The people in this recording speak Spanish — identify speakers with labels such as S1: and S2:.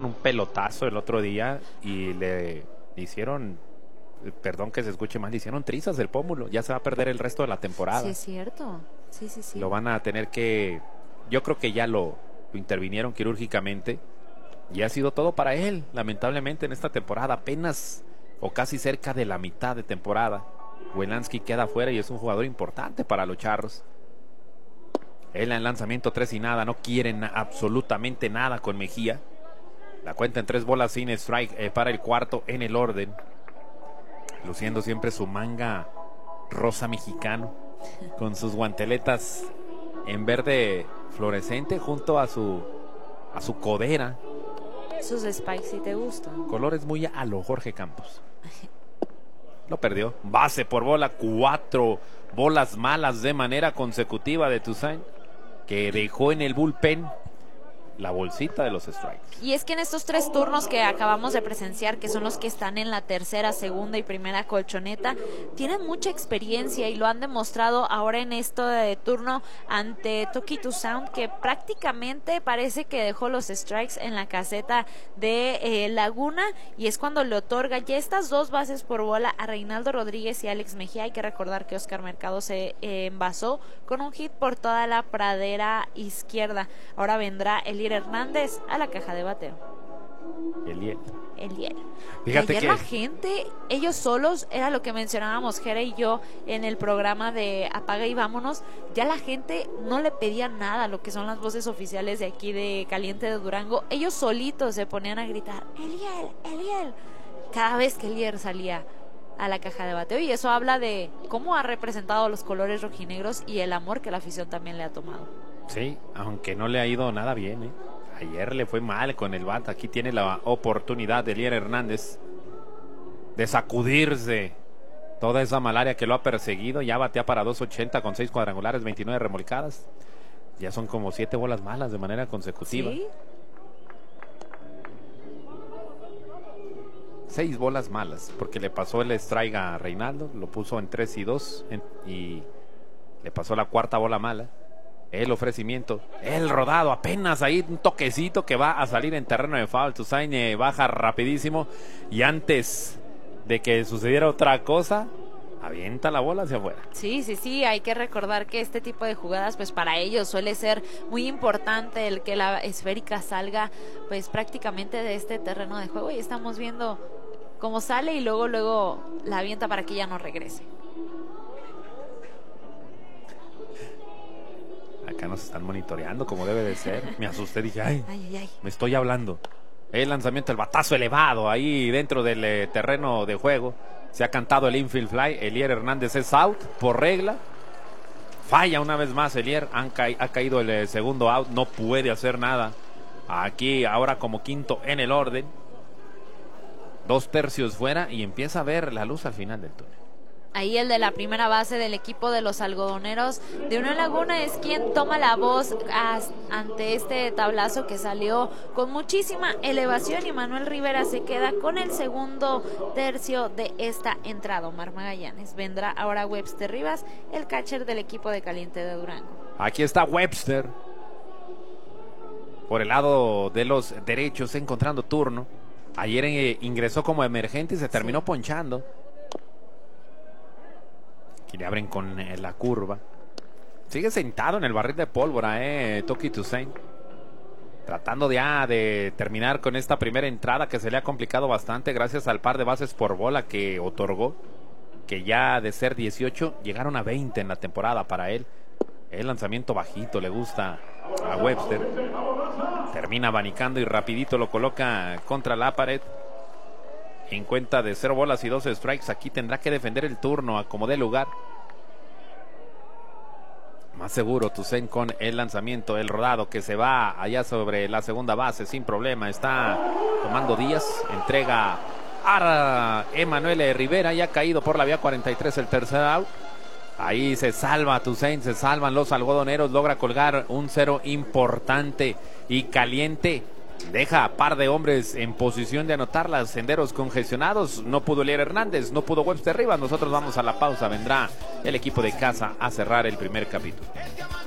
S1: un pelotazo el otro día y le hicieron, perdón que se escuche mal, le hicieron trizas del pómulo. Ya se va a perder el resto de la temporada.
S2: Sí, es cierto. Sí.
S1: Lo van a tener que... Yo creo que ya lo intervinieron quirúrgicamente y ha sido todo para él, lamentablemente, en esta temporada. Apenas o casi cerca de la mitad de temporada, Welanski queda fuera y es un jugador importante para los Charros. Él en lanzamiento 3 y nada, no quieren absolutamente nada con Mejía. La cuenta en 3 bolas sin strike para el cuarto en el orden. Luciendo siempre su manga rosa mexicano, con sus guanteletas en verde fluorescente junto a su codera.
S2: Sus spikes si te gustan.
S1: Colores muy a lo Jorge Campos. Lo perdió. Base por bola, 4 bolas malas de manera consecutiva de Toussaint, que dejó en el bullpen la bolsita de los strikes.
S2: Y es que en estos 3 turnos que acabamos de presenciar, que son los que están en la tercera, segunda y primera colchoneta, tienen mucha experiencia y lo han demostrado ahora en este turno ante Toki Toussaint, que prácticamente parece que dejó los strikes en la caseta de Laguna, y es cuando le otorga ya estas 2 bases por bola a Reinaldo Rodríguez y Alex Mejía. Hay que recordar que Oscar Mercado se envasó con un hit por toda la pradera izquierda. Ahora vendrá Elier Hernández a la caja de bateo.
S1: Eliel.
S2: Fíjate ayer que la gente, ellos solos, era lo que mencionábamos Jere y yo en el programa de Apaga y Vámonos, ya la gente no le pedía nada a lo que son las voces oficiales de aquí de Caliente de Durango. Ellos solitos se ponían a gritar Eliel, cada vez que Elier salía a la caja de bateo, y eso habla de cómo ha representado los colores rojinegros y el amor que la afición también le ha tomado.
S1: Sí, aunque no le ha ido nada bien, ¿eh? Ayer le fue mal con el bat. Aquí tiene la oportunidad de Elier Hernández de sacudirse toda esa malaria que lo ha perseguido. Ya batea para 2.80 con 6 cuadrangulares, 29 remolcadas. Ya son como 7 bolas malas de manera consecutiva.
S2: ¿Sí?
S1: 6 bolas malas, porque le pasó el strike a Reinaldo, lo puso en 3 y 2 y le pasó la cuarta bola mala. El ofrecimiento, el rodado, apenas ahí un toquecito que va a salir en terreno de foul. Toussaint baja rapidísimo y antes de que sucediera otra cosa, avienta la bola hacia afuera.
S2: Sí, hay que recordar que este tipo de jugadas, pues para ellos suele ser muy importante el que la esférica salga pues prácticamente de este terreno de juego, y estamos viendo cómo sale y luego la avienta para que ya no regrese.
S1: Acá nos están monitoreando como debe de ser. Me asusté, dije, ay. Me estoy hablando. El lanzamiento, el batazo elevado ahí dentro del terreno de juego. Se ha cantado el infield fly. Elier Hernández es out por regla. Falla una vez más Elier. Ha caído el segundo out. No puede hacer nada. Aquí ahora como quinto en el orden. 2 tercios fuera y empieza a ver la luz al final del túnel.
S2: Ahí el de la primera base del equipo de los algodoneros de Unión Laguna es quien toma la voz ante este tablazo que salió con muchísima elevación, y Manuel Rivera se queda con el segundo tercio de esta entrada. Omar Magallanes. Vendrá ahora Webster Rivas, el catcher del equipo de Caliente de Durango.
S1: Aquí está Webster por el lado de los derechos, encontrando turno. Ayer ingresó como emergente y se terminó ponchando. Aquí le abren con la curva. Sigue sentado en el barril de pólvora, Toki Toussaint. Tratando ya de terminar con esta primera entrada que se le ha complicado bastante gracias al par de bases por bola que otorgó. Que ya de ser 18 llegaron a 20 en la temporada para él. El lanzamiento bajito le gusta a Webster. Termina abanicando y rapidito lo coloca contra la pared. En cuenta de 0 bolas y 2 strikes. Aquí tendrá que defender el turno a como dé lugar. Más seguro Toussaint con el lanzamiento, el rodado que se va allá sobre la segunda base sin problema. Está tomando Díaz. Entrega a Emanuel Rivera. Ya ha caído por la vía 43 el tercer out. Ahí se salva Toussaint, se salvan los algodoneros. Logra colgar un 0 importante y caliente. Deja a par de hombres en posición de anotar, los senderos congestionados. No pudo Elier Hernández, no pudo Webster Rivas. Nosotros vamos a la pausa. Vendrá el equipo de casa a cerrar el primer capítulo.